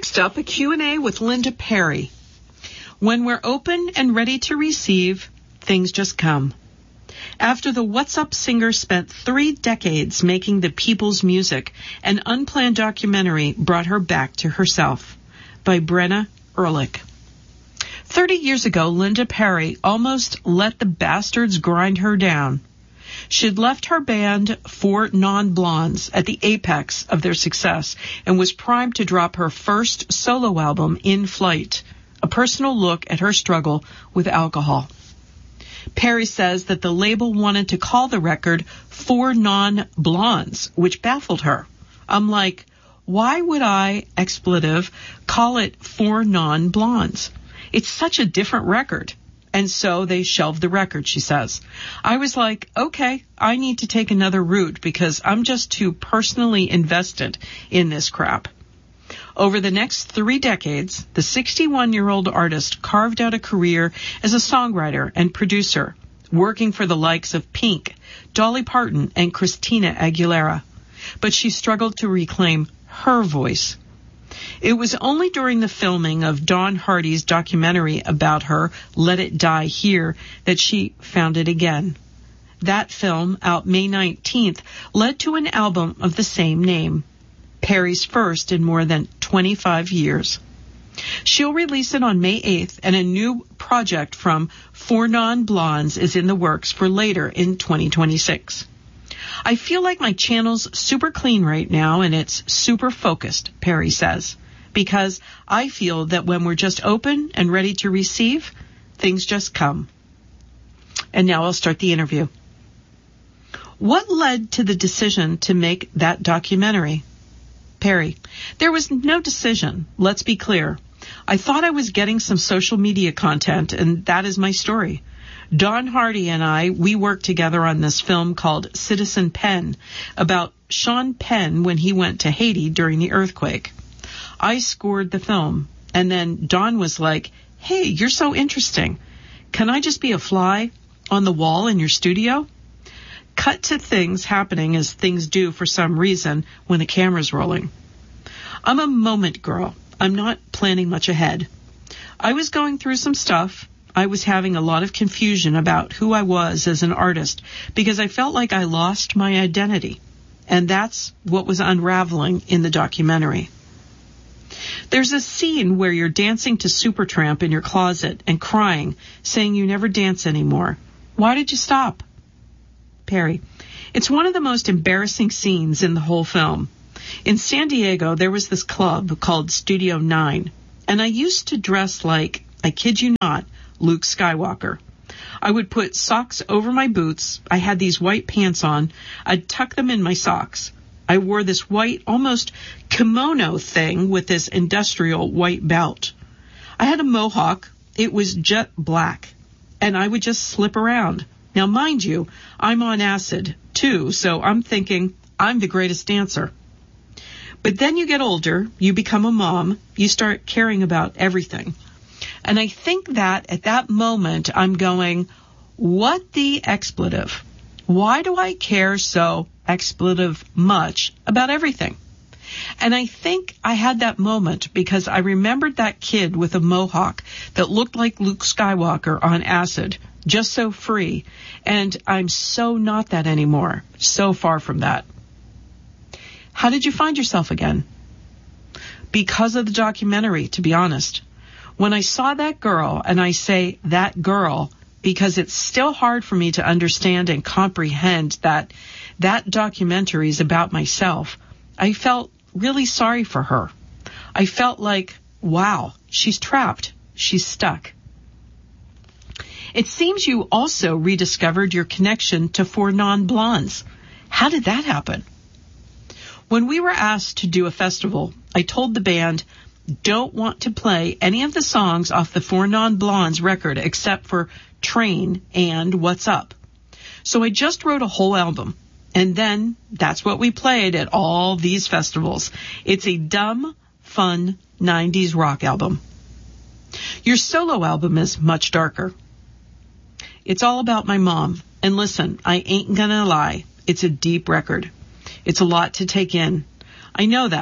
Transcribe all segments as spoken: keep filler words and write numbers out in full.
Next up, a Q and A with Linda Perry. When we're open and ready to receive, things just come. After the What's Up singer spent three decades making the people's music, an unplanned documentary brought her back to herself. By Brenna Ehrlich. Thirty years ago, Linda Perry almost let the bastards grind her down. She'd left her band, Four Non-Blondes, at the apex of their success and was primed to drop her first solo album, In Flight, a personal look at her struggle with alcohol. Perry says that the label wanted to call the record Four Non-Blondes, which baffled her. I'm like, why would I, expletive, call it Four Non-Blondes? It's such a different record. And so they shelved the record, she says. I was like, okay, I need to take another route because I'm just too personally invested in this crap. Over the next three decades, the sixty-one-year-old artist carved out a career as a songwriter and producer, working for the likes of Pink, Dolly Parton, and Christina Aguilera. But she struggled to reclaim her voice. It was only during the filming of Don Hardy's documentary about her, Let It Die Here, that she found it again. That film, out May nineteenth, led to an album of the same name, Perry's first in more than twenty-five years. She'll release it on May eighth, and a new project from Four Non-Blondes is in the works for later in twenty twenty-six. I feel like my channel's super clean right now, and it's super focused, Perry says, because I feel that when we're just open and ready to receive, things just come. And now I'll start the interview. What led to the decision to make that documentary? Perry: there was no decision. Let's be clear. I thought I was getting some social media content, and that is my story. Don Hardy and I, we worked together on this film called Citizen Penn, about Sean Penn when he went to Haiti during the earthquake. I scored the film, and then Don was like, hey, you're so interesting. Can I just be a fly on the wall in your studio? Cut to things happening as things do for some reason when the camera's rolling. I'm a moment girl. I'm not planning much ahead. I was going through some stuff. I was having a lot of confusion about who I was as an artist because I felt like I lost my identity. And that's what was unraveling in the documentary. There's a scene where you're dancing to Supertramp in your closet and crying, saying you never dance anymore. Why did you stop? Perry: it's one of the most embarrassing scenes in the whole film. In San Diego, there was this club called Studio Nine, and I used to dress like, I kid you not, Luke Skywalker. I would put socks over my boots. I had these white pants on. I'd tuck them in my socks. I wore this white, almost kimono thing with this industrial white belt. I had a mohawk. It was jet black, and I would just slip around. Now, mind you, I'm on acid, too, so I'm thinking I'm the greatest dancer. But then you get older, you become a mom, you start caring about everything. And I think that at that moment, I'm going, what the expletive? Why do I care so expletive much about everything? And I think I had that moment because I remembered that kid with a mohawk that looked like Luke Skywalker on acid, just so free. And I'm so not that anymore, so far from that. How did you find yourself again? Because of the documentary, to be honest. When I saw that girl, and I say that girl because it's still hard for me to understand and comprehend that that documentary is about myself, I felt really sorry for her. I felt like, wow, she's trapped. She's stuck. It seems you also rediscovered your connection to Four Non-Blondes. How did that happen? When we were asked to do a festival, I told the band, don't want to play any of the songs off the Four Non-Blondes record except for Train and What's Up. So I just wrote a whole album. And then that's what we played at all these festivals. It's a dumb, fun nineties rock album. Your solo album is much darker. It's all about my mom. And listen, I ain't gonna lie. It's a deep record. It's a lot to take in. I know that.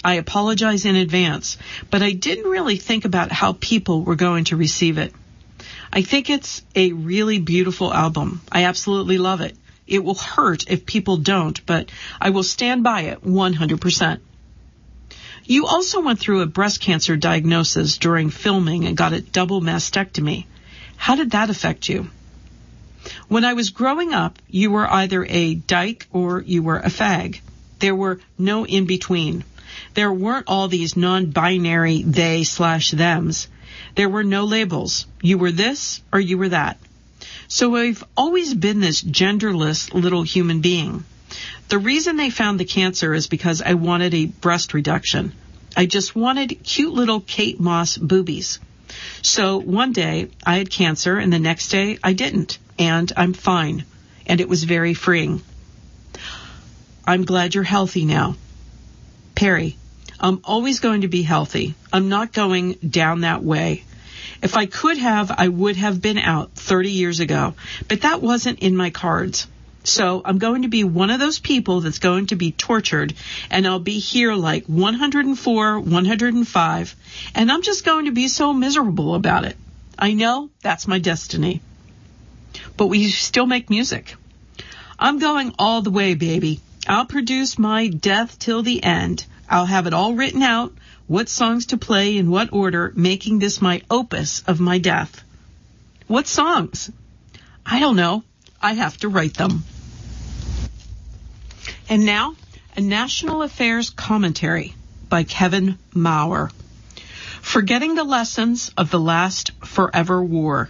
I apologize in advance, but I didn't really think about how people were going to receive it. I think it's a really beautiful album. I absolutely love it. It will hurt if people don't, but I will stand by it one hundred percent. You also went through a breast cancer diagnosis during filming and got a double mastectomy. How did that affect you? When I was growing up, you were either a dyke or you were a fag. There were no in-between. There weren't all these non-binary they slash thems. There were no labels. You were this or you were that. So I've always been this genderless little human being. The reason they found the cancer is because I wanted a breast reduction. I just wanted cute little Kate Moss boobies. So one day I had cancer and the next day I didn't. And I'm fine. And it was very freeing. I'm glad you're healthy now. Perry, I'm always going to be healthy. I'm not going down that way. If I could have, I would have been out thirty years ago. But that wasn't in my cards. So I'm going to be one of those people that's going to be tortured, and I'll be here like one hundred four, one hundred five, and I'm just going to be so miserable about it. I know that's my destiny. But we still make music. I'm going all the way, baby. I'll produce my death till the end. I'll have it all written out, what songs to play in what order, making this my opus of my death. What songs? I don't know. I have to write them. And now, a national affairs commentary by Kevin Maurer. Forgetting the lessons of the last forever war.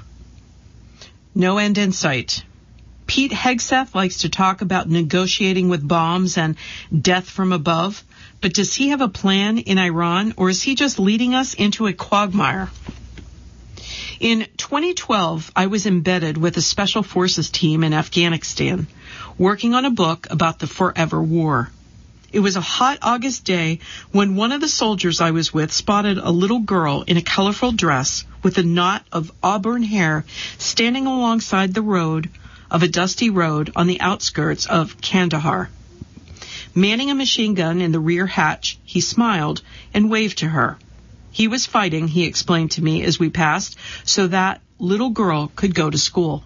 No end in sight. Pete Hegseth likes to talk about negotiating with bombs and death from above, but does he have a plan in Iran, or is he just leading us into a quagmire? In twenty twelve, I was embedded with a special forces team in Afghanistan, working on a book about the forever war. It was a hot August day when one of the soldiers I was with spotted a little girl in a colorful dress with a knot of auburn hair standing alongside the road of a dusty road on the outskirts of Kandahar. Manning a machine gun in the rear hatch, he smiled and waved to her. He was fighting, he explained to me as we passed, so that little girl could go to school.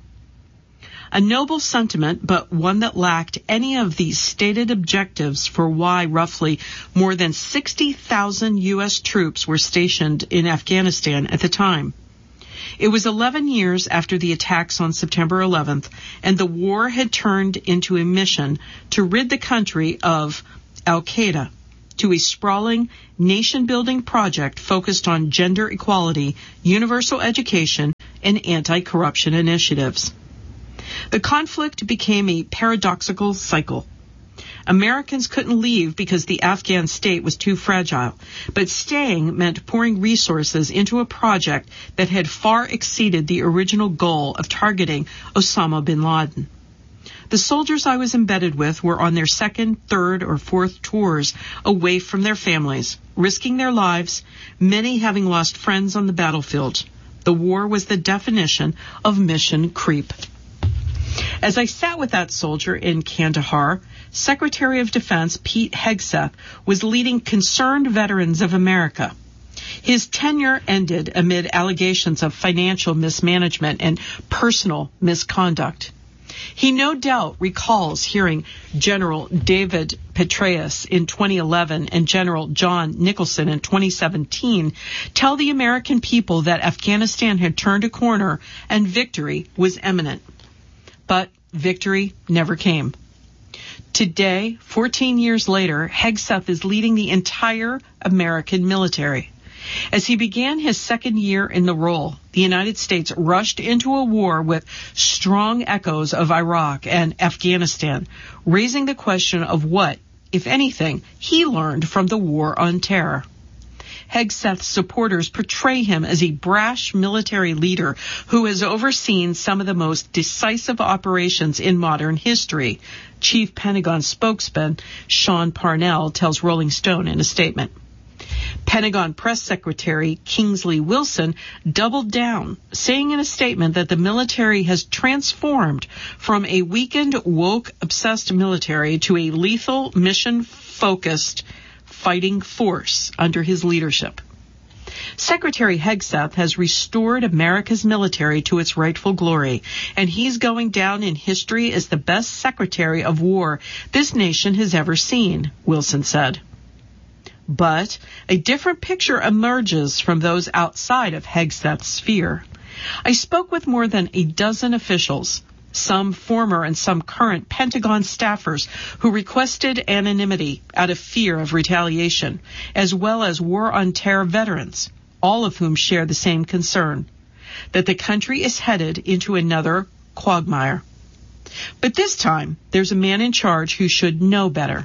A noble sentiment, but one that lacked any of these stated objectives for why roughly more than sixty thousand U S troops were stationed in Afghanistan at the time. It was eleven years after the attacks on September eleventh, and the war had turned into a mission to rid the country of Al-Qaeda, to a sprawling, nation-building project focused on gender equality, universal education, and anti-corruption initiatives. The conflict became a paradoxical cycle. Americans couldn't leave because the Afghan state was too fragile, but staying meant pouring resources into a project that had far exceeded the original goal of targeting Osama bin Laden. The soldiers I was embedded with were on their second, third, or fourth tours away from their families, risking their lives, many having lost friends on the battlefield. The war was the definition of mission creep. As I sat with that soldier in Kandahar, Secretary of Defense Pete Hegseth was leading Concerned Veterans of America. His tenure ended amid allegations of financial mismanagement and personal misconduct. He no doubt recalls hearing General David Petraeus in twenty eleven and General John Nicholson in twenty seventeen tell the American people that Afghanistan had turned a corner and victory was imminent. But victory never came. Today, fourteen years later, Hegseth is leading the entire American military. As he began his second year in the role, the United States rushed into a war with strong echoes of Iraq and Afghanistan, raising the question of what, if anything, he learned from the war on terror. Hegseth's supporters portray him as a brash military leader who has overseen some of the most decisive operations in modern history, Chief Pentagon spokesman Sean Parnell tells Rolling Stone in a statement. Pentagon Press Secretary Kingsley Wilson doubled down, saying in a statement that the military has transformed from a weakened, woke, obsessed military to a lethal, mission-focused, fighting force under his leadership. Secretary Hegseth has restored America's military to its rightful glory, and he's going down in history as the best Secretary of War this nation has ever seen, Wilson said. But a different picture emerges from those outside of Hegseth's sphere. I spoke with more than a dozen officials, some former and some current Pentagon staffers who requested anonymity out of fear of retaliation, as well as war on terror veterans, all of whom share the same concern, that the country is headed into another quagmire. But this time, there's a man in charge who should know better.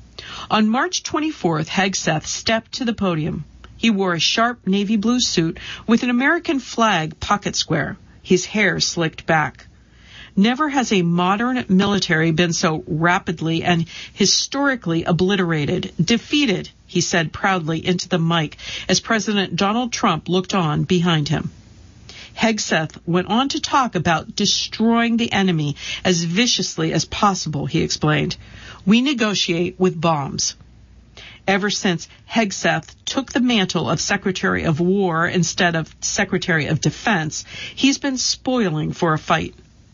On March twenty-fourth, Hegseth stepped to the podium. He wore a sharp navy blue suit with an American flag pocket square, his hair slicked back. Never has a modern military been so rapidly and historically obliterated, defeated, he said proudly into the mic as President Donald Trump looked on behind him. Hegseth went on to talk about destroying the enemy as viciously as possible, he explained. We negotiate with bombs. Ever since Hegseth took the mantle of Secretary of War instead of Secretary of Defense, he's been spoiling for a fight.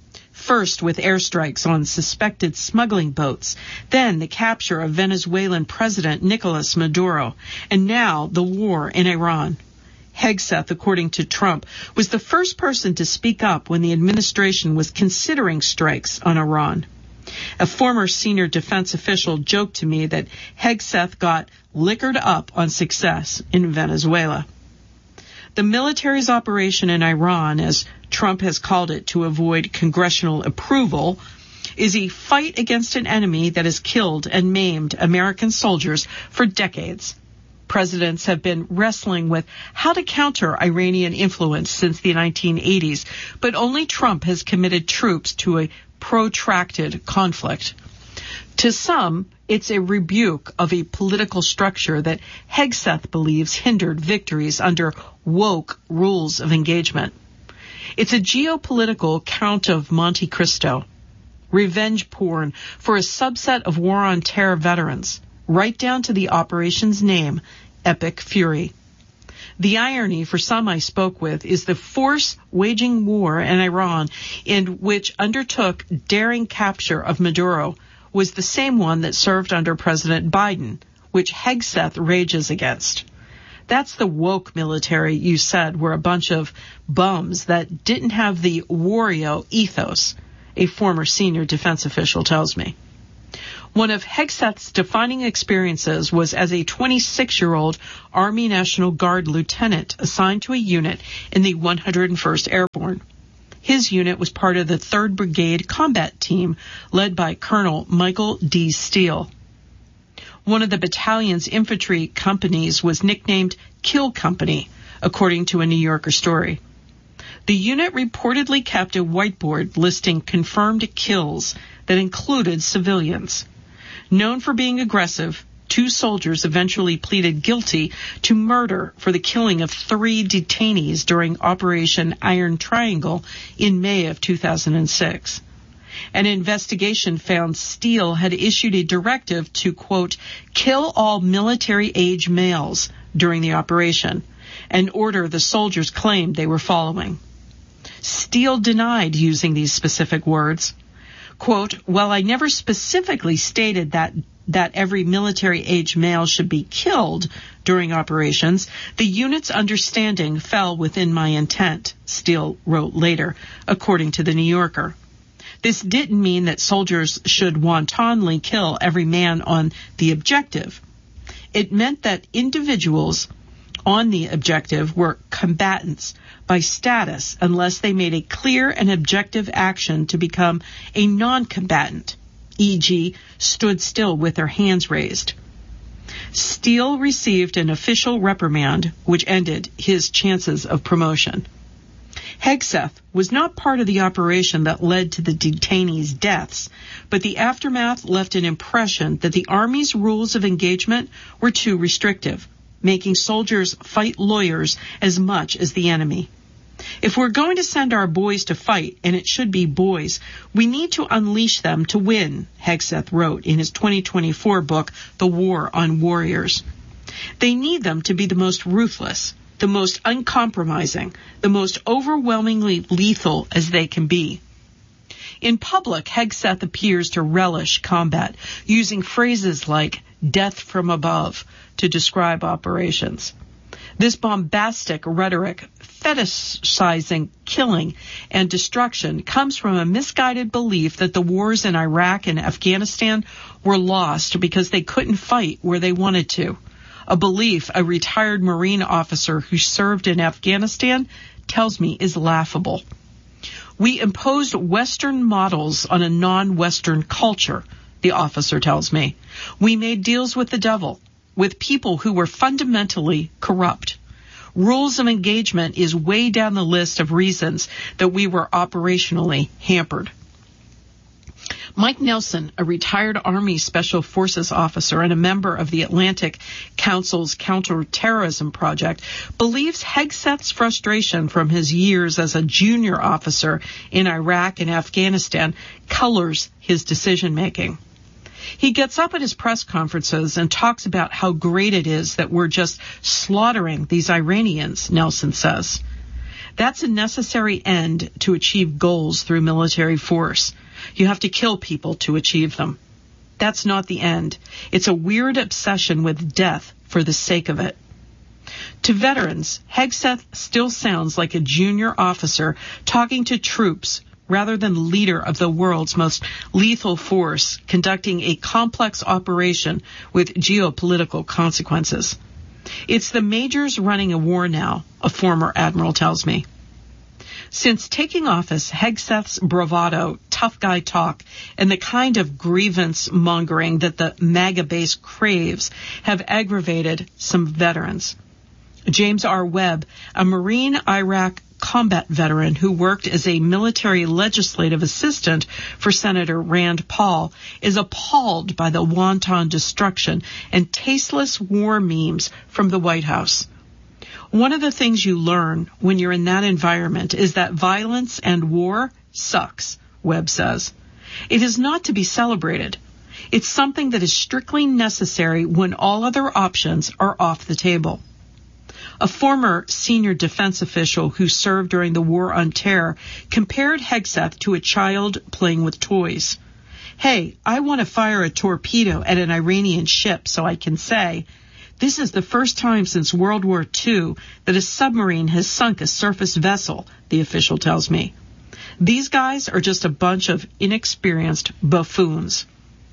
First with airstrikes on suspected smuggling boats, then the capture of Venezuelan President Nicolas Maduro, and now the war in Iran. Hegseth, according to Trump, was the first person to speak up when the administration was considering strikes on Iran. A former senior defense official joked to me that Hegseth got liquored up on success in Venezuela. The military's operation in Iran, as Trump has called it to avoid congressional approval, is a fight against an enemy that has killed and maimed American soldiers for decades. Presidents have been wrestling with how to counter Iranian influence since the nineteen eighties, but only Trump has committed troops to a protracted conflict. To some, it's a rebuke of a political structure that Hegseth believes hindered victories under woke rules of engagement. It's a geopolitical Count of Monte Cristo, revenge porn for a subset of war on terror veterans, right down to the operation's name, Epic Fury. The irony for some I spoke with is the force waging war in Iran, in which undertook daring capture of Maduro, was the same one that served under President Biden, which Hegseth rages against. That's the woke military you said were a bunch of bums that didn't have the Wario ethos, a former senior defense official tells me. One of Hegseth's defining experiences was as a twenty-six-year-old Army National Guard lieutenant assigned to a unit in the one hundred first Airborne. His unit was part of the third Brigade Combat Team, led by Colonel Michael D. Steele. One of the battalion's infantry companies was nicknamed Kill Company, according to a New Yorker story. The unit reportedly kept a whiteboard listing confirmed kills that included civilians. Known for being aggressive, two soldiers eventually pleaded guilty to murder for the killing of three detainees during Operation Iron Triangle in May of two thousand six. An investigation found Steele had issued a directive to, quote, kill all military-age males during the operation, an order the soldiers claimed they were following. Steele denied using these specific words. Quote, while I never specifically stated that that every military-age male should be killed during operations, the unit's understanding fell within my intent, Steele wrote later, according to the New Yorker. This didn't mean that soldiers should wantonly kill every man on the objective. It meant that individuals on the objective were combatants by status unless they made a clear and objective action to become a non-combatant, for example, stood still with their hands raised. Steele received an official reprimand, which ended his chances of promotion. Hegseth was not part of the operation that led to the detainees' deaths, but the aftermath left an impression that the Army's rules of engagement were too restrictive, making soldiers fight lawyers as much as the enemy. If we're going to send our boys to fight, and it should be boys, we need to unleash them to win, Hegseth wrote in his twenty twenty-four book, The War on Warriors. They need them to be the most ruthless, the most uncompromising, the most overwhelmingly lethal as they can be. In public, Hegseth appears to relish combat, using phrases like death from above to describe operations. This bombastic rhetoric, fetishizing killing and destruction, comes from a misguided belief that the wars in Iraq and Afghanistan were lost because they couldn't fight where they wanted to. A belief a retired Marine officer who served in Afghanistan tells me is laughable. We imposed Western models on a non-Western culture, the officer tells me. We made deals with the devil, with people who were fundamentally corrupt. Rules of engagement is way down the list of reasons that we were operationally hampered. Mike Nelson, a retired Army Special Forces officer and a member of the Atlantic Council's Counterterrorism Project, believes Hegseth's frustration from his years as a junior officer in Iraq and Afghanistan colors his decision-making. He gets up at his press conferences and talks about how great it is that we're just slaughtering these Iranians, Nelson says. That's a necessary end to achieve goals through military force. You have to kill people to achieve them. That's not the end. It's a weird obsession with death for the sake of it. To veterans, Hegseth still sounds like a junior officer talking to troops rather than leader of the world's most lethal force conducting a complex operation with geopolitical consequences. It's the majors running a war now, a former admiral tells me. Since taking office, Hegseth's bravado, tough guy talk, and the kind of grievance mongering that the MAGA base craves have aggravated some veterans. James R. Webb, a Marine Iraq combat veteran who worked as a military legislative assistant for Senator Rand Paul, is appalled by the wanton destruction and tasteless war memes from the White House. One of the things you learn when you're in that environment is that violence and war sucks, Webb says. It is not to be celebrated. It's something that is strictly necessary when all other options are off the table. A former senior defense official who served during the War on Terror compared Hegseth to a child playing with toys. Hey, I want to fire a torpedo at an Iranian ship so I can say, this is the first time since World War Two that a submarine has sunk a surface vessel, the official tells me. These guys are just a bunch of inexperienced buffoons.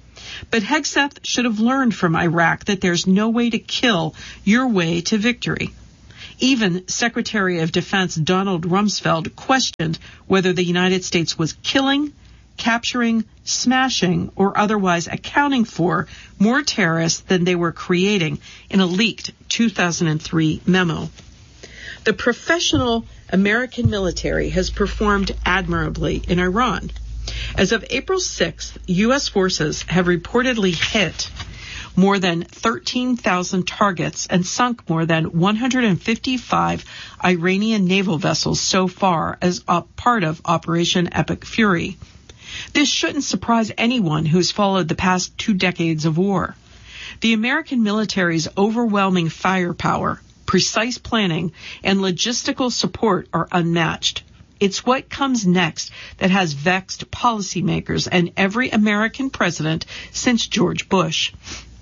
But Hegseth should have learned from Iraq that there's no way to kill your way to victory. Even Secretary of Defense Donald Rumsfeld questioned whether the United States was killing, capturing, smashing, or otherwise accounting for more terrorists than they were creating in a leaked two thousand three memo. The professional American military has performed admirably in Iran. As of April sixth, U S forces have reportedly hit more than thirteen thousand targets and sunk more than one hundred fifty-five Iranian naval vessels so far as a part of Operation Epic Fury. This shouldn't surprise anyone who's followed the past two decades of war. The American military's overwhelming firepower, precise planning, and logistical support are unmatched. It's what comes next that has vexed policymakers and every American president since George Bush.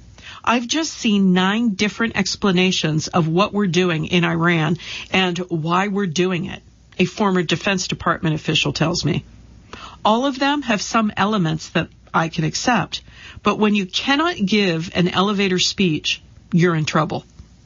I've just seen nine different explanations of what we're doing in Iran and why we're doing it, a former Defense Department official tells me. All of them have some elements that I can accept, but when you cannot give an elevator speech, you're in trouble.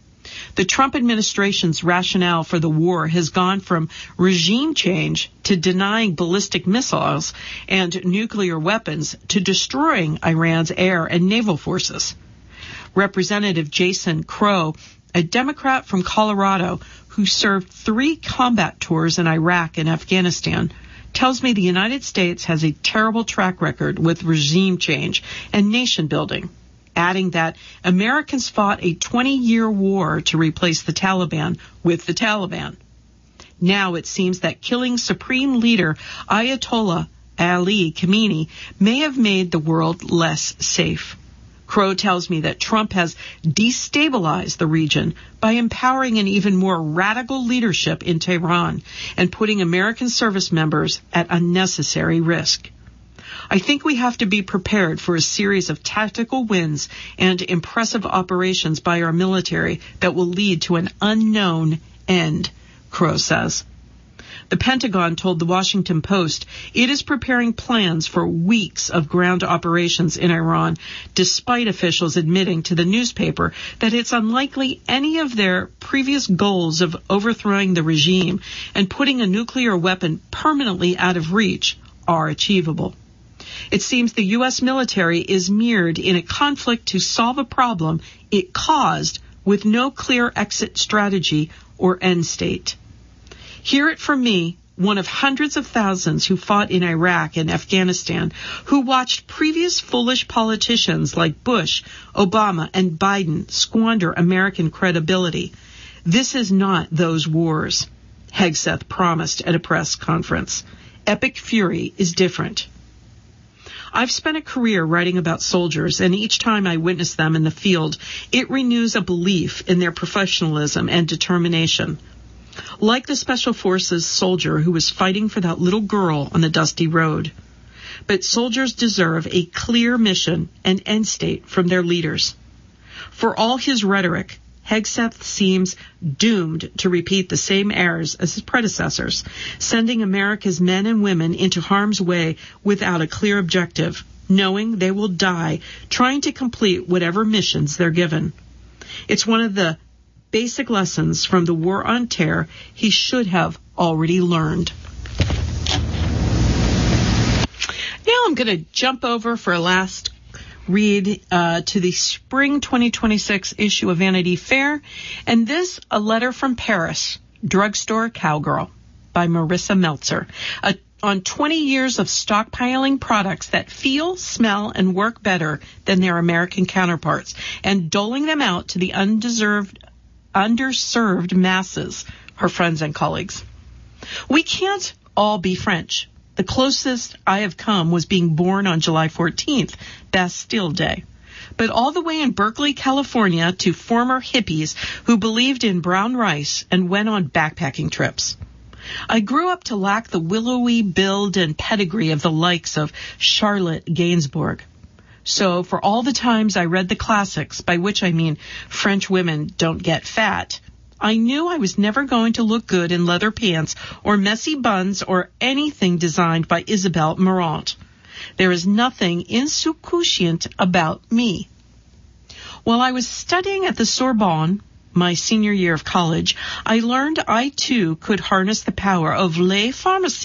The Trump administration's rationale for the war has gone from regime change to denying ballistic missiles and nuclear weapons to destroying Iran's air and naval forces. Representative Jason Crow, a Democrat from Colorado who served three combat tours in Iraq and Afghanistan, tells me the United States has a terrible track record with regime change and nation building, adding that Americans fought a twenty-year war to replace the Taliban with the Taliban. Now it seems that killing Supreme Leader Ayatollah Ali Khamenei may have made the world less safe. Crow tells me that Trump has destabilized the region by empowering an even more radical leadership in Tehran and putting American service members at unnecessary risk. I think we have to be prepared for a series of tactical wins and impressive operations by our military that will lead to an unknown end, Crow says. The Pentagon told the Washington Post it is preparing plans for weeks of ground operations in Iran, despite officials admitting to the newspaper that it's unlikely any of their previous goals of overthrowing the regime and putting a nuclear weapon permanently out of reach are achievable. It seems the U S military is mired in a conflict to solve a problem it caused with no clear exit strategy or end state. Hear it from me, one of hundreds of thousands who fought in Iraq and Afghanistan, who watched previous foolish politicians like Bush, Obama, and Biden squander American credibility. This is not those wars, Hegseth promised at a press conference. Epic fury is different. I've spent a career writing about soldiers, and each time I witness them in the field, it renews a belief in their professionalism and determination. Like the Special Forces soldier who was fighting for that little girl on the dusty road. But soldiers deserve a clear mission and end state from their leaders. For all his rhetoric, Hegseth seems doomed to repeat the same errors as his predecessors, sending America's men and women into harm's way without a clear objective, knowing they will die trying to complete whatever missions they're given. It's one of the basic lessons from the War on Terror he should have already learned. Now I'm going to jump over for a last read uh, to the spring twenty twenty-six issue of Vanity Fair, and this, a letter from Paris, Drugstore Cowgirl, by Marissa Meltzer, a, on twenty years of stockpiling products that feel, smell, and work better than their American counterparts, and doling them out to the undeserved underserved masses, her friends and colleagues. We can't all be French. The closest I have come was being born on July fourteenth, Bastille Day. But all the way in Berkeley, California, to former hippies who believed in brown rice and went on backpacking trips. I grew up to lack the willowy build and pedigree of the likes of Charlotte Gainsbourg. So for all the times I read the classics, by which I mean French women don't get fat, I knew I was never going to look good in leather pants or messy buns or anything designed by Isabelle Marant. There is nothing insouciant about me. While I was studying at the Sorbonne, my senior year of college, I learned I too could harness the power of Les Pharmacies